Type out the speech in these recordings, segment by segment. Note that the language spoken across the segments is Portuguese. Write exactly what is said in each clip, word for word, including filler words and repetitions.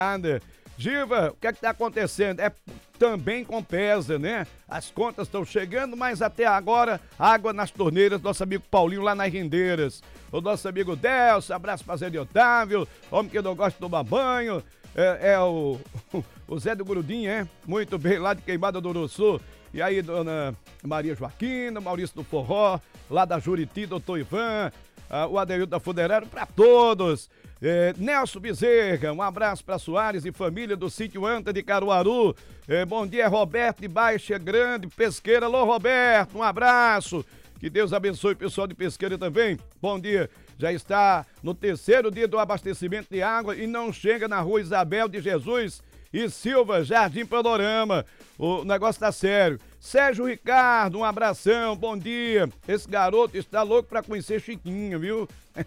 Giva, o que é que tá acontecendo? É também com pesa, né? As contas estão chegando, mas até agora, água nas torneiras, nosso amigo Paulinho lá nas rendeiras. O nosso amigo Delcio, abraço pra Zé de Otávio, homem que não gosta de tomar banho. É, é o, o Zé do Gurudinho, é? Muito bem, lá de Queimada do Uruçu. E aí, dona Maria Joaquina, Maurício do Forró, lá da Juriti, doutor Ivan, uh, o Adeildo da Fuderário, pra todos. É, Nelson Bezerra, um abraço para Soares e família do sítio Anta de Caruaru. É, bom dia, Roberto de Baixa Grande, Pesqueira. Alô, Roberto, um abraço. Que Deus abençoe o pessoal de Pesqueira também. Bom dia. Já está no terceiro dia do abastecimento de água e não chega na rua Isabel de Jesus e Silva, Jardim Panorama. O negócio tá sério. Sérgio Ricardo, um abração, bom dia. Esse garoto está louco pra conhecer Chiquinho, viu?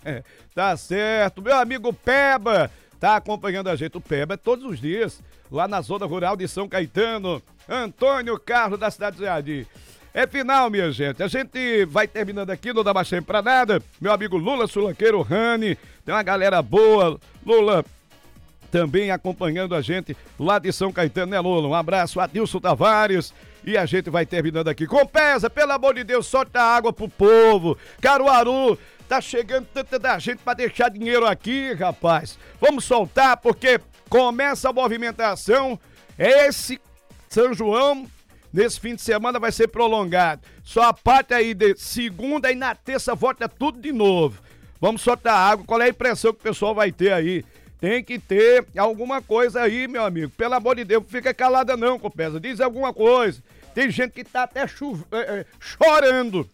Tá certo. Meu amigo Peba tá acompanhando a gente. O Peba é todos os dias, lá na zona rural de São Caetano. Antônio Carlos, da cidade de Jardim. É final, minha gente. A gente vai terminando aqui, não dá mais tempo pra nada. Meu amigo Lula Sulanqueiro, Rani, tem uma galera boa. Lula também acompanhando a gente lá de São Caetano, né, Lula? Um abraço, Adilson Tavares. E a gente vai terminando aqui. Com pesa, pelo amor de Deus, solta água pro povo. Caruaru, tá chegando tanta da gente pra deixar dinheiro aqui, rapaz. Vamos soltar, porque começa a movimentação. Esse São João, nesse fim de semana, vai ser prolongado. Só a parte aí de segunda e na terça volta tudo de novo. Vamos soltar água. Qual é a impressão que o pessoal vai ter aí? Tem que ter alguma coisa aí, meu amigo. Pelo amor de Deus, não fica calada não, compesa. Diz alguma coisa. Tem gente que tá até chu- é, é, chorando.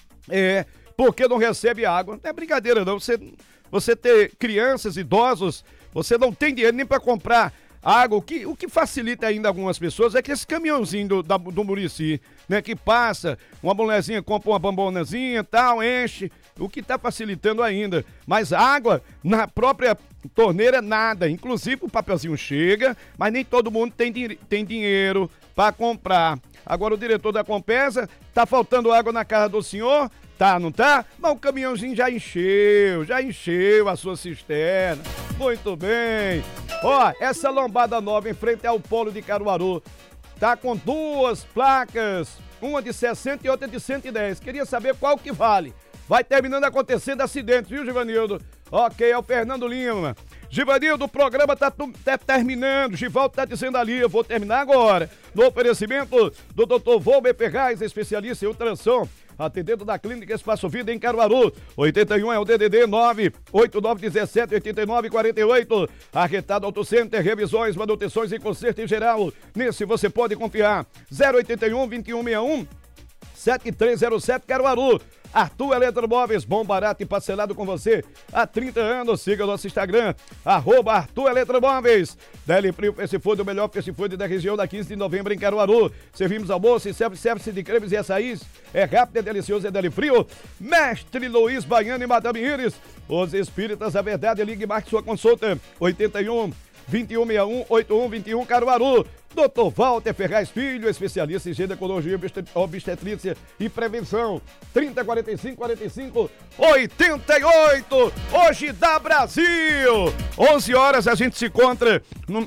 É, porque não recebe água. Não é brincadeira não. Você, você ter crianças, idosos, você não tem dinheiro nem para comprar água. O que, o que facilita ainda algumas pessoas é que esse caminhãozinho do, da, do Murici, né, que passa, uma mulherzinha compra uma bombonazinha e tal, enche. O que tá facilitando ainda. Mas água na própria torneira, nada. Inclusive o papelzinho chega, mas nem todo mundo tem, tem dinheiro para comprar. Agora o diretor da Compesa, tá faltando água na casa do senhor? Tá, não tá? Mas o caminhãozinho já encheu, já encheu a sua cisterna. Muito bem. Ó, essa lombada nova em frente ao Polo de Caruaru tá com duas placas, uma de sessenta e outra de cento e dez. Queria saber qual que vale. Vai terminando acontecendo acidentes, viu, Givanildo? Ok, é o Fernando Lima. Givanildo, o programa tá, tá terminando. Givaldo tá dizendo ali, eu vou terminar agora. No oferecimento do doutor Volber Ferraz, especialista em ultrassom, atendendo da Clínica Espaço Vida em Caruaru. oitenta e um é o D D D nove oito nove um sete oito nove quatro oito. Arretado Auto Center, revisões, manutenções e conserto em geral. Nesse você pode confiar. zero oitenta e um, vinte e um sessenta e um, sete três zero sete Caruaru. Arthur Eletromóveis, bom, barato e parcelado com você há trinta anos. Siga o nosso Instagram, arroba Arthur Eletromóveis. Deli Frio Fast Food, o melhor fast food da região, da quinze de novembro em Caruaru. Servimos almoço e self-service de cremes e açaís. É rápido, é delicioso, é Deli Frio. Mestre Luiz Baiano e Madame Iris, os espíritas da verdade. Ligue e marque sua consulta. oitenta e um, vinte e um sessenta e um, oitenta e um vinte e um Caruaru. doutor Walter Ferraz Filho, especialista em ginecologia, obstetrícia e prevenção. trinta, quarenta e cinco, quarenta e cinco, oitenta e oito. Hoje dá Brasil. onze horas a gente se encontra no,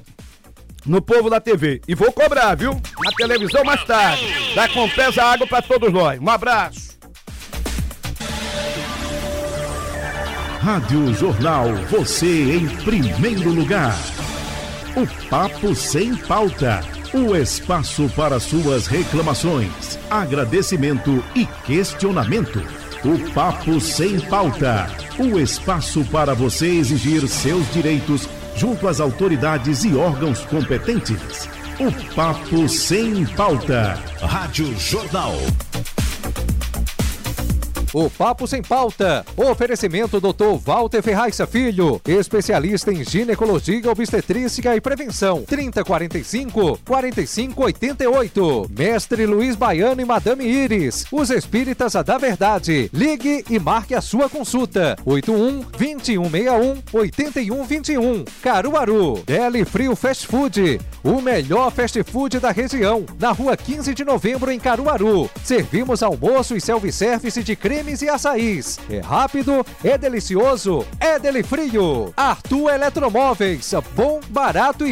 no Povo da T V. E vou cobrar, viu? Na televisão mais tarde. Dá com pesa água pra todos nós. Um abraço. Rádio Jornal, você em primeiro lugar. O Papo Sem Pauta, o espaço para suas reclamações, agradecimento e questionamento. O Papo Sem Pauta, o espaço para você exigir seus direitos junto às autoridades e órgãos competentes. O Papo Sem Pauta. Rádio Jornal. O Papo Sem Pauta. Oferecimento doutor Walter Ferraz Filho, especialista em ginecologia, obstetrícia e prevenção. trinta, quarenta e cinco, quarenta e cinco, oitenta e oito. Mestre Luiz Baiano e Madame Iris, os espíritas da verdade. Ligue e marque a sua consulta. oitenta e um, vinte e um sessenta e um, oitenta e um vinte e um. Caruaru. Deli Frio Fast Food, o melhor fast food da região. Na rua quinze de novembro em Caruaru. Servimos almoço e self-service de creme cremes e açaís. É rápido, é delicioso, é Delifrio. Arthur Eletromóveis, bom, barato e